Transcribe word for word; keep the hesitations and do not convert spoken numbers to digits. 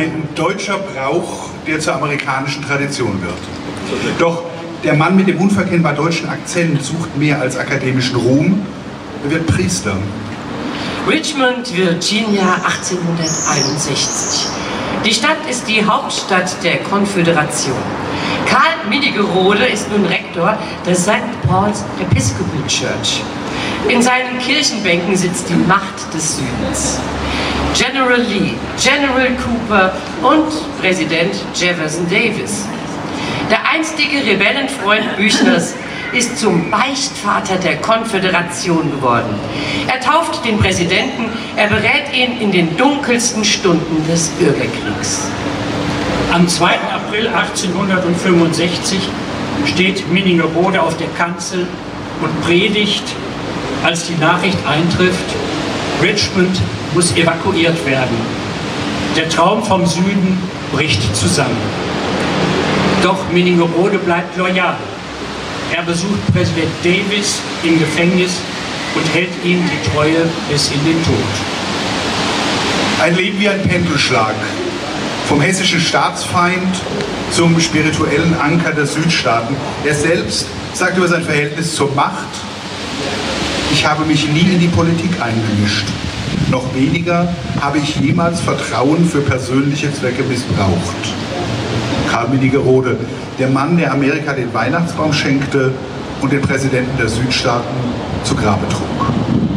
ein deutscher Brauch, der zur amerikanischen Tradition wird. Doch der Mann mit dem unverkennbar deutschen Akzent sucht mehr als akademischen Ruhm, er wird Priester. Richmond, Virginia, achtzehnhunderteinundsechzig. Die Stadt ist die Hauptstadt der Konföderation. Karl Minigerode ist nun Rektor der Sankt Paul's Episcopal Church. In seinen Kirchenbänken sitzt die Macht des Südens. General Lee, General Cooper und Präsident Jefferson Davis. Der einstige Rebellenfreund Büchners ist zum Beichtvater der Konföderation geworden. Er tauft den Präsidenten, er berät ihn in den dunkelsten Stunden des Bürgerkriegs. Am zweiten April achtzehnhundertfünfundsechzig steht Minnigerode auf der Kanzel und predigt, als die Nachricht eintrifft, Richmond muss evakuiert werden. Der Traum vom Süden bricht zusammen. Doch Minnigerode bleibt loyal. Er besucht Präsident Davis im Gefängnis und hält ihm die Treue bis in den Tod. Ein Leben wie ein Pendelschlag. Vom hessischen Staatsfeind zum spirituellen Anker der Südstaaten. Er selbst sagt über sein Verhältnis zur Macht: Ich habe mich nie in die Politik eingemischt. Noch weniger habe ich jemals Vertrauen für persönliche Zwecke missbraucht. Karl Minigerode, der Mann, der Amerika den Weihnachtsbaum schenkte und den Präsidenten der Südstaaten zu Grabe trug.